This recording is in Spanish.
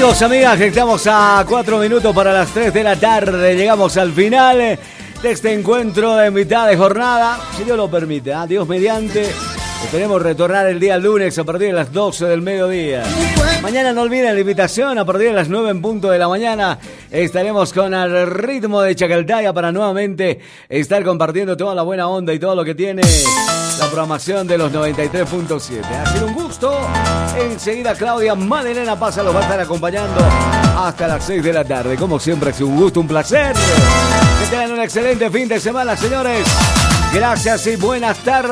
Amigos, amigas, estamos a 4 minutos para las 3 de la tarde. Llegamos al final de este encuentro de mitad de jornada. Si Dios lo permite, Dios mediante. Esperemos retornar el día lunes a partir de las 12 del mediodía. Mañana no olviden la invitación, a partir de las 9 en punto de la mañana estaremos con el ritmo de Chacaltaya para nuevamente estar compartiendo toda la buena onda y todo lo que tiene la programación de los 93.7. Ha sido un gusto. Enseguida Claudia Madelena Pasa los va a estar acompañando hasta las 6 de la tarde. Como siempre, ha sido un gusto, un placer. Que tengan un excelente fin de semana, señores. Gracias y buenas tardes.